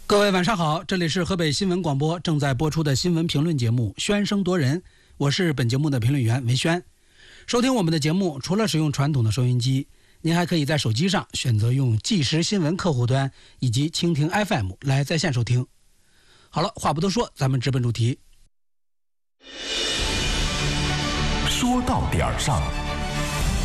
各位晚上好，这里是河北新闻广播正在播出的新闻评论节目《宣声夺人》，我是本节目的评论员文轩。收听我们的节目，除了使用传统的收音机，您还可以在手机上选择用即时新闻客户端以及蜻蜓 FM 来在线收听。好了，话不多说，咱们直奔主题。 说到点儿上，